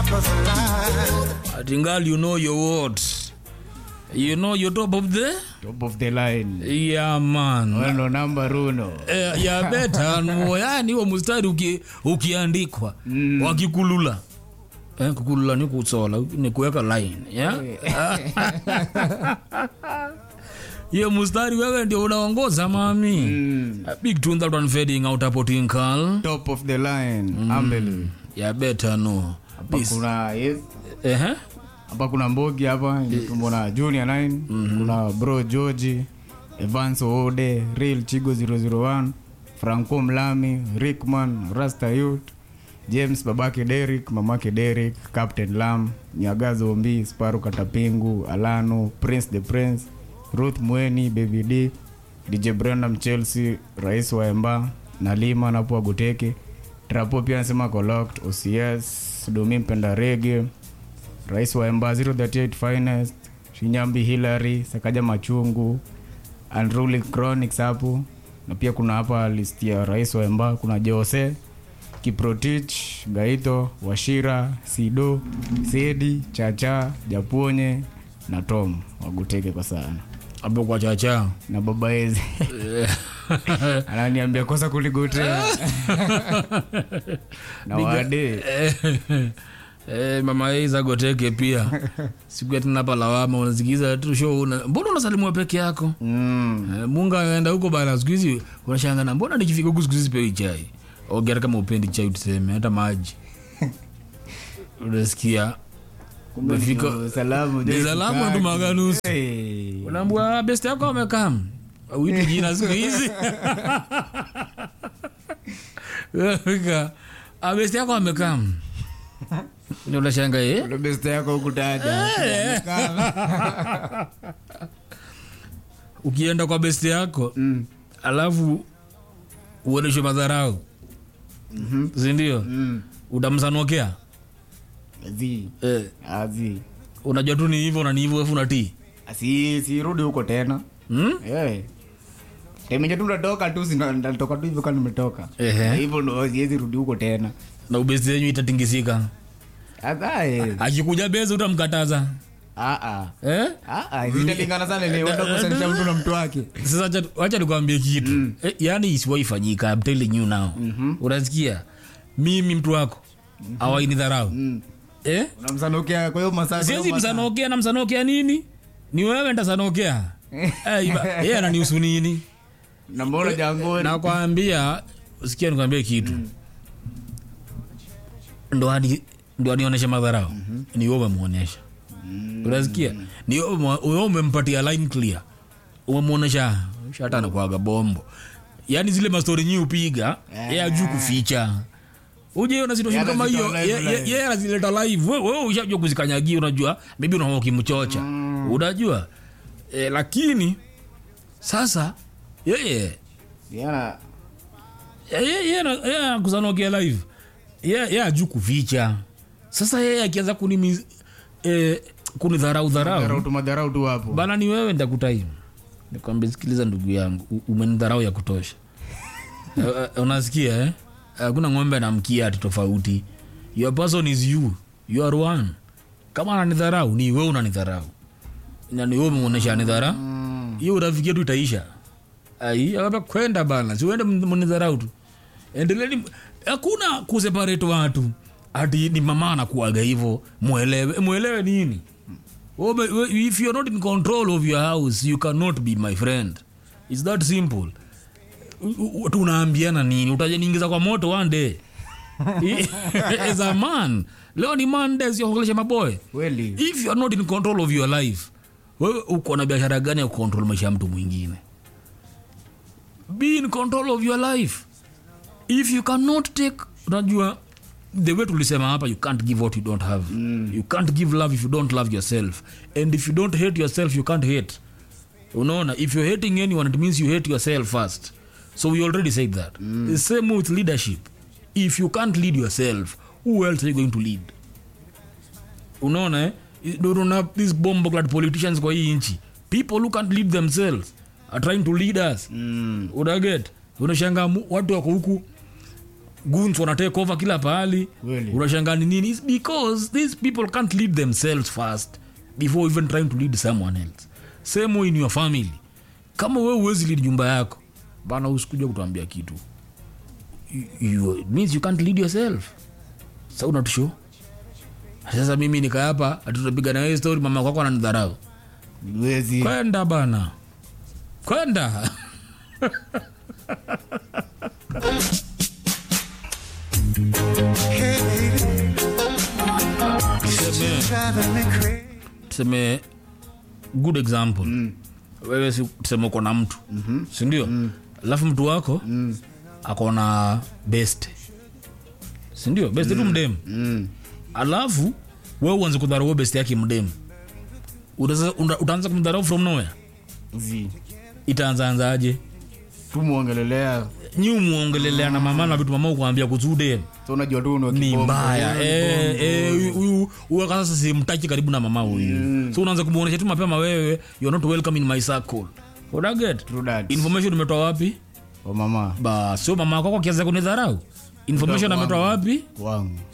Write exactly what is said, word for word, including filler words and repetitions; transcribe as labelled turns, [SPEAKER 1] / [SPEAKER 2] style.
[SPEAKER 1] Atingal, you know your words. You know you're top of the
[SPEAKER 2] top of the line.
[SPEAKER 1] Yeah man.
[SPEAKER 2] Wano number uno.
[SPEAKER 1] Eh, ya beta no yani huo mstari uki ukiandikwa mm. wakikulula. Eh, kukulula ni kutsola ni kuweka line, yeah? Hiyo mstari wewe ndio unaongoza mami. Mm. A big tune that one fading out hapo Tinkal.
[SPEAKER 2] Top of the line. Mm. Ambeli.
[SPEAKER 1] Ya beta no.
[SPEAKER 2] Hapa kuna yes.
[SPEAKER 1] Eh eh.
[SPEAKER 2] Hapa kuna Mbogi hapa, tumeona Junior nine, mm-hmm. kuna Bro George, Evans Ode, Real Chigo zero zero one, Franco Mlami, Rickman, Rasta Youth, James Babake Derek, Mamake Derek, Captain Lam, Nyagazo Ombi, Sparu Katapingu, Alano, Prince the Prince, Ruth Mweni, Baby D, D J Brandam Chelsea, Rais wa Emba, Nalima na Pua Guteke, Trapo pia nasema Collect, O C S, Domi Mpenda Reggae, Rais wa Emba zero three eight Finest, Shinyambi Hillary, Sakaja Machungu, Unruly Chronics hapo. Na pia kuna hapa list ya Rais wa Emba, kuna Jose, Kiprotich, Gaito, Washira, Sido, Sedi, Chacha, Japonye na Tom Waguteke kwa sana.
[SPEAKER 1] Hapo kwa Chacha
[SPEAKER 2] na Baba Eze. Ananiambia kosa kuligotea. Na wade.
[SPEAKER 1] Eh, Mama Eza Goteke pia. Siku yetu hapa lawama unazikiza tu show una. Mbona unasalimu peke yako? Mm. Eh, Munga anaenda huko bana siku hizi unashangana mbona nikifika huko siku hizi pewi chai. Ongea kama upendi chai tuseme hata maji. Unasikia? Umefika
[SPEAKER 2] salamu
[SPEAKER 1] je. Salamu ndo maganusu.
[SPEAKER 2] Hey.
[SPEAKER 1] Unaambia best yako amekam. Uitu jina siku hizi. Unafika. A best yako amekam. Ndio unashanga eh?
[SPEAKER 2] Ndio best yako ukutaja.
[SPEAKER 1] Ukienda kwa best yako, mm. alafu uoneshe madharau. Mhm. Mm ndio? Mm. Udamsanokea?
[SPEAKER 2] Azi.
[SPEAKER 1] Eh,
[SPEAKER 2] azi.
[SPEAKER 1] Unajua tu ni hivyo na ni hivyo afu unatii.
[SPEAKER 2] Asi si rudi huko tena.
[SPEAKER 1] Mm?
[SPEAKER 2] Eh. Temeje tu natoka tu sinatoka tu hivyo kama nimetoka.
[SPEAKER 1] Eh.
[SPEAKER 2] Hivyo ndo siwezi rudi huko tena.
[SPEAKER 1] Na ubezi yenu itatingisika.
[SPEAKER 2] Adhae.
[SPEAKER 1] Akikuja bezi utamkataza.
[SPEAKER 2] Ah ah.
[SPEAKER 1] Eh?
[SPEAKER 2] Ah ah, italingana sana ile wenda kusanisha mtu na mtu wake.
[SPEAKER 1] Sasa acha acha nikwambie kitu. Mm. Eh, yani isiwaifanyika, I'm telling you now. Mm-hmm. Unasikia? Mimi mtu wako mm-hmm. hawaini dharau. Mm. Eh?
[SPEAKER 2] Unamsanokea kwa hiyo masaa.
[SPEAKER 1] Siwezi msanokea na msanokea nini? Ni wewe ndasanokea. Eh, yeye ananihusu nini?
[SPEAKER 2] Na mbona jango?
[SPEAKER 1] Na kwambia, usikia nikwambie kitu. Mm. Ndo hadi ndo anionyesha madharau. Mm-hmm. Ni wewe muonesha. Mm. Unasikia? Ni wewe umempatia line clear. Umemuonesha shata na kuaga bombo. Yaani zile mastori nyingi upiga, yeye ajui kuficha. Uje una situation kama hiyo, yeye anazileta live. Wewe wewe unajua kuzikanyagia, unajua maybe unaona ukimchocha. Mm. Unajua? E, lakini sasa yeye
[SPEAKER 2] yana
[SPEAKER 1] yeye yeye kuzanokia live. Yeye yeye ajui kuficha. Sasa yeye akianza kunimi eh kunidharau dharau.
[SPEAKER 2] Dharau tu madharau tu hapo.
[SPEAKER 1] Bana ni wewe ndakutai. Nikwambia sikiliza ndugu yangu, umenidharau ya kutosha. uh, unasikia eh? Hakuna ng'ombe na mkia ati tofauti. Your person is you. You are one. Kama ananidharau ni wewe unanidharau. Na ni wewe umeonyesha anidharau. Hiyo urafiki yetu itaisha. Ai, hapa kwenda bana. Si uende mnidharau tu. Endeleeni, hakuna kuseparate watu. Ati ni mama anakuaga hivyo, muelewe. Muelewe nini? If you're not in control of your house, you cannot be my friend. It's that simple. Tunaambiana nini? Utaje niingiza kwa moto one day. As a man, leo ni Monday sio kuongelesha maboy.
[SPEAKER 2] Really?
[SPEAKER 1] If you're not in control of your life, wewe uko na biashara gani ya control maisha ya mtu mwingine? Be in control of your life. If you cannot take, unajua the way tulisema hapa, you can't give what you don't have. Mm. You can't give love if you don't love yourself. And if you don't hate yourself, you can't hate. Unaona, if you're hating anyone, it means you hate yourself first. So we already said that. Mm. The same with leadership. If you can't lead yourself, who else are you going to lead? Unaona, eh? Don't have these bomb-clad politicians kwa hii nchi. People who can't lead themselves are trying to lead us. Mm. Unaget? Unashanga watu wako huku goons wana take over kila pahali.
[SPEAKER 2] Really?
[SPEAKER 1] Unashangaa ni nini? It's because these people can't lead themselves first before even trying to lead someone else. Same way in your family. Kama wewe huwezi lead nyumba yako, bana usikuja kutuambia kitu. You, you, it means you can't lead yourself. Sasa unatusho. Sasa mimi nika hapa atutapiga na wewe story mama kwako ananidharau.
[SPEAKER 2] Wezi.
[SPEAKER 1] Kwenda bana. Kwenda. Tuseme good example. Mm. Wewe si tuseme uko na mtu. Mm-hmm. Si ndio? Mm. Alafu mtu wako mm. ako na best. Si ndio? Best mm. tu mdem. Mm. Alafu wewe uanze kudharau best yake mdem. Utaanza utaanza kumdharau from nowhere.
[SPEAKER 2] Zi.
[SPEAKER 1] Itaanza anzaje?
[SPEAKER 2] Tumuongelelea.
[SPEAKER 1] Nyi muongelelea na mama na vitu mama kuambia kuzude.
[SPEAKER 2] So unajua tu
[SPEAKER 1] ni mbaya. Eh eh huyu huyu kasa simtaki karibu na mama huyu. Mm. So unaanza kumuonesha tu mapema wewe you're not welcome in my circle. What I get? Information umetoa wapi?
[SPEAKER 2] Kwa mama.
[SPEAKER 1] Ba sio mama yako kiasi kunidharau. Information ametoa wapi?
[SPEAKER 2] Kwangu.